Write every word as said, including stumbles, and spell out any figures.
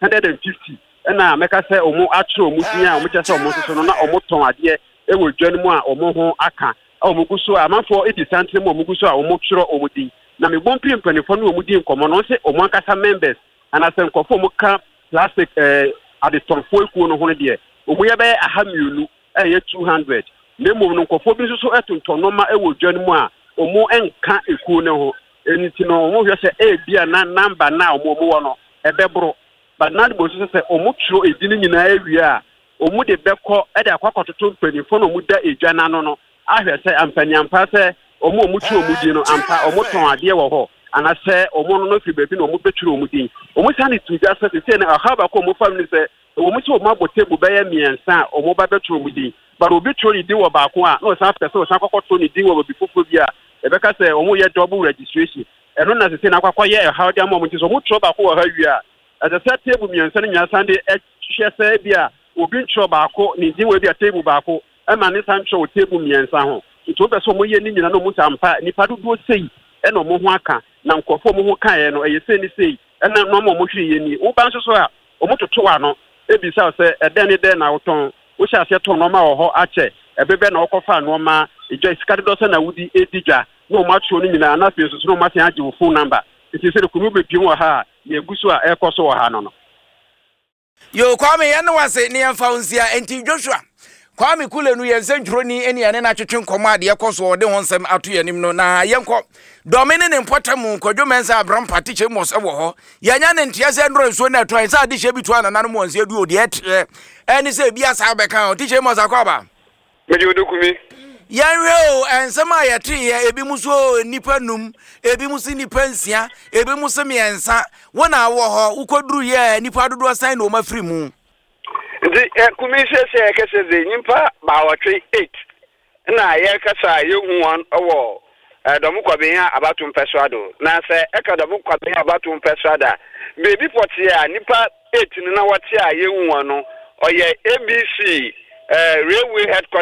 hundred fifty na meka say omo atro omo din a omo che say omo so no na omo ton ade e wo dwan mu a omo ho aka omo guso amanfo eighty cents mu omo guso a omo tworo omo din na me bon pim panifo no omo din komo no say omo ankasa members and asen kofo omo ka plastic eh ade tonfo ekuo no ho ne de omo ye be ahamionu e ye two hundred nemo no kofo bi so etonton no ma e wo dwan mu a omo enka ekuo ne ho eniti no omo hwe say e bia na number na omo omo wo no e bebro but na de bo so say omo tworo edin nyina awie a omu de beko e de akwakototo mpanifo no mu da edwana no no ahwe se ampani ampa se omu omu twu omu di no ampa omu ton ade wo ho ana se omu no no fi bebi no omu betwuru omu di omu sane tuja se se na ahaba ko omu family se omu se omu abotebu be ya miensa omu ba betwuru omu di but obi twuru di wo ba ko a no san pese o san kokoto ni di wo bi fufu bi a e beka se omu ye double registration e no na se na kwakwa ye how de omu ti so omu twu ba ko wo ha wi a as a set table miensa ni nya san de e hye se bi a obi ntro baako ni din we bia table baako e ma ne san tro table miensa ho nto be so mo ye ni nyina no mo sampa nipa dodo sei e no mo ho aka na nkofo mo ho kan ye no e ye sei ni sei e na no mo mo hwe ye ni wo ban so so a o mo toto wa no e bi sa se e den ni den na woton wo sha se ton no ma wo ho ache e bebe na okofa no ma ejo isikade do se na wudi edija no ma tro ni nyina na fe so so no ma se age wo phone number iti se ko be bi wo ha ye gusu a e koso wo ha no no yo Kwame yan wase ne yan faunsia enti Joshua Kwame kule nu yen sentroni eni ane na twetwe nkoma de yekoso de honsem ato yanim no na yenko domine ne mpotamu kwadwo mensa abram patiche mos e wo ho yanya ne ntia se ndro nso na to ansa de shebi to anana no monse adu odi etre eni se bia sa beka o tiche mos akwaba meje odokumi yanwe o ensema yete ye ebi muso nipa num ebi musi nipa nsia ebi muso miensa wona wo ho ukoduru ye nipa dodo san no mafiri mu ndi kumisi se kese ze nyimpa ba wotwe eight na ye kasa ye hu an owo domu kwabenya abatum peswado na se eka domu kwabenya abatum peswada baby poti ya nipa eight na wati a ye hu an no oye A B C railway headquarters